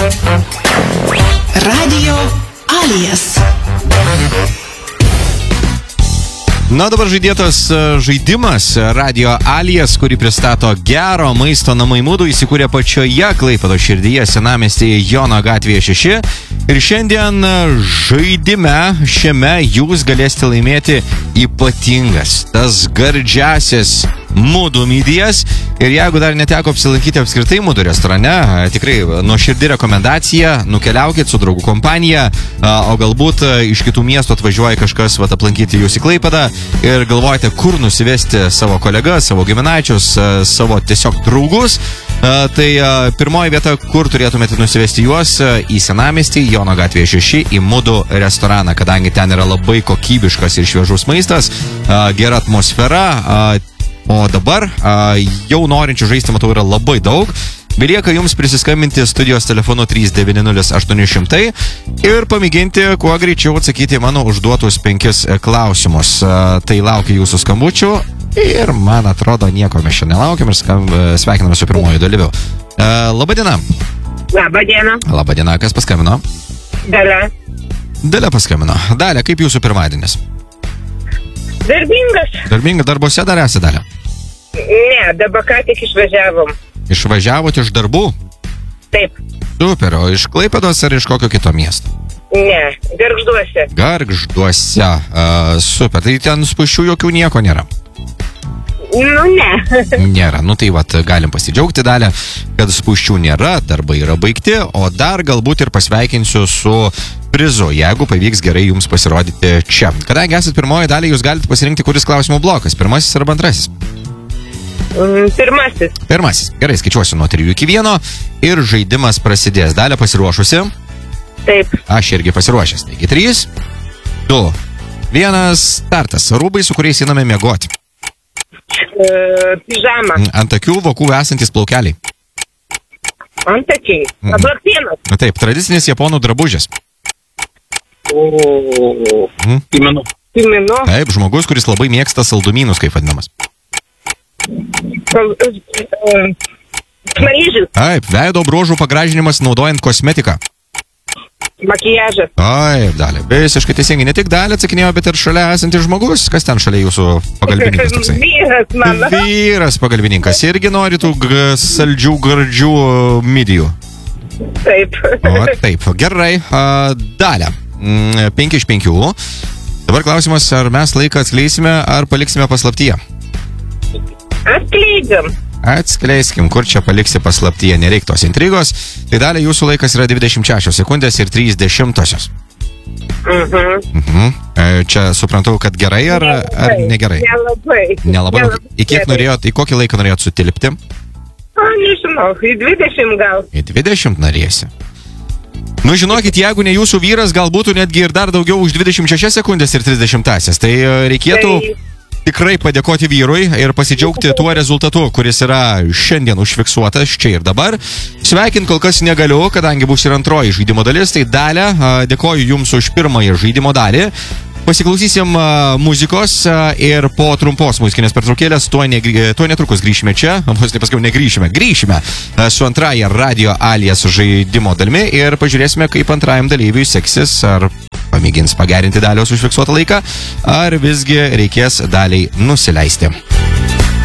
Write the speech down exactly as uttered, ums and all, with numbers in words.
Radio Alias. Na, dabar žaidėtas žaidimas Radio Alias, kurį pristato Gero maisto namai Mudu, įsikūrė pačioje Klaipėdos širdyje, senamiestyje Jono gatvėje šeši. Ir šiandien žaidime šiame jūs galėsite laimėti ypatingas, tas gardžiasis Mudu midijas. Ir jeigu dar neteko apsilankyti apskritai Mudu restorane, tikrai nuoširdi rekomendacija, nukeliaukit su draugų kompanija, o galbūt iš kitų miestų atvažiuoja kažkas vat, aplankyti jūs į Klaipėdą ir galvojate, kur nusivesti savo kolegas, savo giminaičius, savo tiesiog draugus. Tai pirmoji vieta, kur turėtumėte nusivesti juos, į senamiestį Jono gatvėje šeši, į Mudu restoraną, kadangi ten yra labai kokybiškas ir šviežus maistas, gera atmosfera. O dabar jau norinčių žaisti, matau, yra labai daug. Belieka jums prisiskambinti studijos telefonu trys devyni nulis aštuoni šimtai ir pamėginti kuo greičiau atsakyti mano užduotus penkis klausimus. Tai laukia jūsų skambučių ir, man atrodo, nieko mes šiandien nelaukiam ir sveikiname su pirmoju dalyviu. Labadiena. Labadiena. Labadiena. Kas paskambino? Dalia. Dalia paskambino. Dalia, kaip jūsų pirmadienis? Darbingas. Darbingas darbose dar esi, Dalia? Ne, dabar ką tik išvažiavom. Išvažiavot iš darbų? Taip. Super, o iš Klaipėdos ar iš kokio kito miesto? Ne, Gargžduose. Gargžduose, uh, super, tai ten spūsčių jokių nieko nėra? Nu, ne. Nėra, nu tai vat, galim pasidžiaugti, Dalia, kad spūsčių nėra, darbai yra baigti, o dar galbūt ir pasveikinsiu su prizu, jeigu pavyks gerai jums pasirodyti čia. Kadangi esat pirmoji Dalia, jūs galite pasirinkti, kuris klausimų blokas, pirmasis arba antrasis? Mm, pirmasis. Pirmasis. Gerai, skaičiuosiu nuo trijų iki vieno ir žaidimas prasidės. Dalia pasiruošusi? Taip. Aš irgi pasiruošęs. Taigi, trys, du, vienas, startas. Rūbai, su kuriais einame miegoti. E, pižama. Ant akių vokų esantis plaukeliai. Ant akiai. Mhm. Blakstienos. Taip, tradicinis japonų drabužis. O. Mhm. Pimenu. Pimenu. Taip, žmogus, kuris labai mėgsta saldumynus, kaip vadinamas. Smaližius. Taip, veido bruožų pagražinimas naudojant kosmetiką. Makijažas. Taip, Dalia, visiškai teisingai. Ne tik Dalia atsakinėjo, bet ir šalia esantis žmogus. Kas ten šalia jūsų pagalbininkas toksai? Vyras mano. Vyras pagalbininkas. Irgi nori tų g- saldžių, gardžių midijų. Taip. O, taip, gerai. A, Dalia, mm, penki iš penkių. Dabar klausimas, ar mes laiką atskleisime, ar paliksime paslaptyje? Atskleidžiam. Atskleiskim, kur čia paliksi paslaptyje, nereik tos intrigos. Tai Dalia, jūsų laikas yra dvidešimt šešios sekundės ir trys dešimtosios. Mhm. Mhm. E, Čia suprantu, kad gerai ar, ar negerai? Nelabai. Nelabai. Į kiek norėjot, į kokį laiką norėjot sutilpti? A, nežinau, į dvidešimt gal. Į dvidešimt norėsi. Nu, žinokit, jeigu ne jūsų vyras, gal būtų netgi ir dar daugiau už dvidešimt šešias sekundės ir trisdešimtąsias. Tai reikėtų tikrai padėkoti vyrui ir pasidžiaugti tuo rezultatu, kuris yra šiandien užfiksuotas čia ir dabar. Sveikint kol kas negaliu, kadangi bus ir antroji žaidimo dalis. Tai Dalia, dėkoju jums už pirmąją žaidimo dalį. Pasiklausysim uh, muzikos uh, ir po trumpos muzikinės pertraukėlės tuo, negry, tuo netrukus grįšime čia, vos nepasakiau, negrįšime, grįšime uh, su antraja Radio Alias žaidimo dalimi ir pažiūrėsime, kaip antrajam dalyviui seksis, ar pamėgins pagerinti Dalios užfiksuotą laiką, ar visgi reikės Daliai nusileisti.